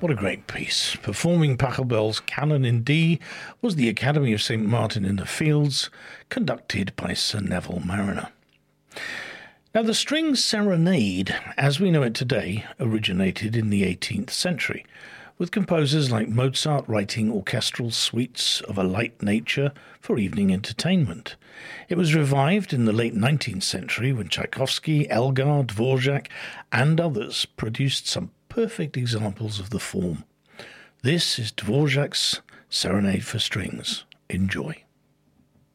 What a great piece. Performing Pachelbel's Canon in D was the Academy of St. Martin in the Fields, conducted by Sir Neville Marriner. Now, the string serenade, as we know it today, originated in the 18th century, with composers like Mozart writing orchestral suites of a light nature for evening entertainment. It was revived in the late 19th century when Tchaikovsky, Elgar, Dvorak, and others produced some perfect examples of the form. This is Dvorak's Serenade for Strings. Enjoy.